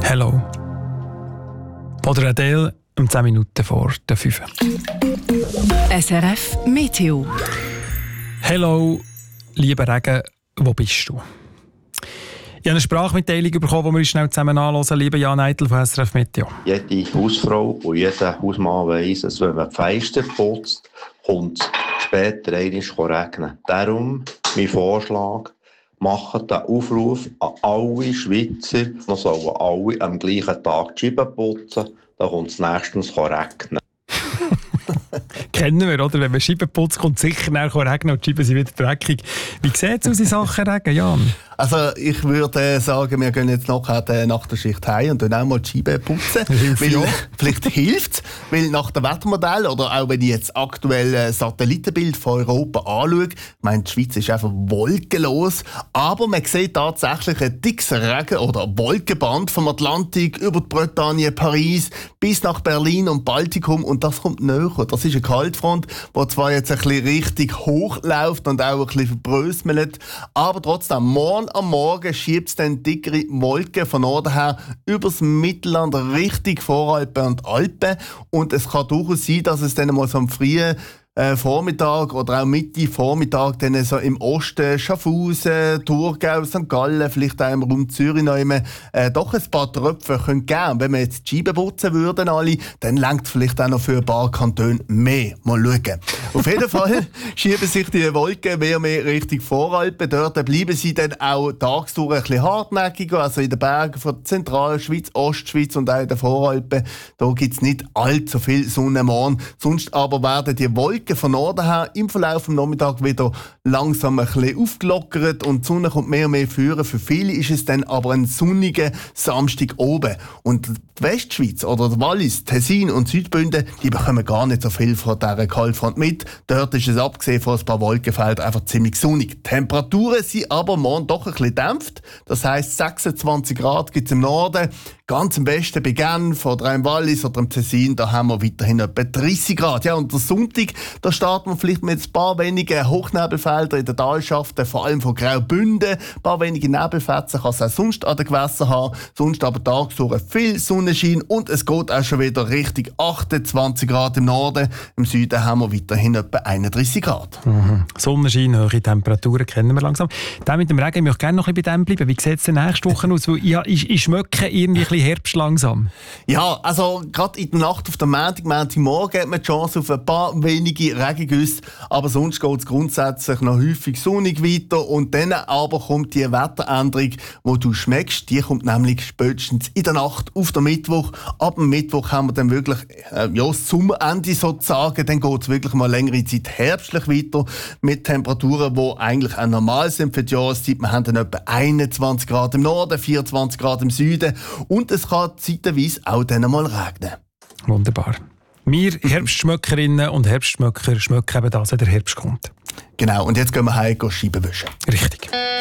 Hello. Oder Adele, 10 Minuten vor der 5. SRF Meteo. Hello, lieber Regen, wo bist du? Ich habe eine Sprachmitteilung bekommen, die wir uns schnell zusammen anhören. Lieber Jan Eitel von SRF Meteo. Jede Hausfrau und jeder Hausmann weiss, dass wenn man die Fenster putzt, kommt es später einmal regnen. Darum mein Vorschlag, machen den Aufruf an alle Schweizer, noch sollen alle am gleichen Tag die Scheiben putzen, dann kommt es nächstens regnen. Kennen wir, oder? Wenn man Scheiben putzt, kommt es sicher nachher regnen und die Scheiben sind wieder dreckig. Wie sieht es aus in Sachen Regen, Jan? Also ich würde sagen, wir gehen jetzt nachher nach der Schicht heim und dann auch mal die Scheiben putzen. Vielleicht hilft es, weil nach dem Wettermodell oder auch wenn ich jetzt aktuell Satellitenbild von Europa anschaue, ich meine, die Schweiz ist einfach wolkenlos, aber man sieht tatsächlich ein dickes Regen- oder Wolkenband vom Atlantik über die Bretagne, Paris bis nach Berlin und Baltikum und das kommt näher. Das ist eine Kaltfront, die zwar jetzt ein bisschen richtig hoch läuft und auch ein bisschen verbrösmelt, aber trotzdem, morgen am Morgen schiebt es dann dickere Wolken von Norden her übers Mittelland Richtung Voralpen und Alpen. Und es kann durchaus sein, dass es dann mal so am frühen Vormittag oder auch Mitte Vormittag dann so im Osten, Schaffhausen, Thurgau, St. Gallen, vielleicht auch im Raum Zürich noch immer, doch ein paar Tröpfe können geben. Wenn wir jetzt die Scheiben putzen würden alle, dann reicht vielleicht auch noch für ein paar Kantone mehr. Mal schauen. Auf jeden Fall schieben sich die Wolken mehr Richtung Voralpen. Dort bleiben sie dann auch tagsüber ein bisschen hartnäckiger, also in den Bergen von der Zentralschweiz, Ostschweiz und auch in den Voralpen. Da gibt es nicht allzu viel Sonne morgen. Sonst aber werden die Wolken von Norden her im Verlauf des Nachmittags wieder langsam ein bisschen aufgelockert und die Sonne kommt mehr und mehr führen. Für viele ist es dann aber ein sonniger Samstag oben. Und die Westschweiz oder der Wallis, Tessin und Südbünden, die bekommen gar nicht so viel von dieser Kaltfront mit. Dort ist es abgesehen von ein paar Wolkenfeldern einfach ziemlich sonnig. Die Temperaturen sind aber morgen doch ein bisschen dämpft. Das heisst 26 Grad gibt es im Norden. Ganz am besten bei Genf oder im Wallis oder im Tessin, da haben wir weiterhin etwa 30 Grad. Ja, und der Sonntag, da starten wir vielleicht mit ein paar wenigen Hochnebelfeldern in den Talschaften, vor allem von Graubünden. Ein paar wenige Nebelfetzen kann es auch sonst an den Gewässern haben. Sonst aber tagsüber viel Sonnenschein und es geht auch schon wieder Richtung 28 Grad im Norden. Im Süden haben wir weiterhin etwa 31 Grad. Sonnenschein, hohe Temperaturen kennen wir langsam. Da mit dem Regen, ich möchte gerne noch ein bisschen bei dem bleiben. Wie sieht es denn nächste Woche aus? Weil ich schmecke irgendwie ein bisschen Herbst langsam. Ja, also gerade in der Nacht auf den Montagmorgen hat man die Chance auf ein paar wenige Regengüsse, aber sonst geht es grundsätzlich noch häufig sonnig weiter und dann aber kommt die Wetteränderung, die du schmeckst, die kommt nämlich spätestens in der Nacht auf den Mittwoch. Ab dem Mittwoch haben wir dann wirklich das Sommerende sozusagen, dann geht es wirklich mal längere Zeit herbstlich weiter mit Temperaturen, die eigentlich auch normal sind für die Jahreszeit. Wir haben dann etwa 21 Grad im Norden, 24 Grad im Süden und es kann zeitweise auch dann mal regnen. Wunderbar. Wir Herbstschmöckerinnen und Herbstschmöcker schmecken eben das, wenn der Herbst kommt. Genau, und jetzt gehen wir heim Scheiben wischen. Richtig.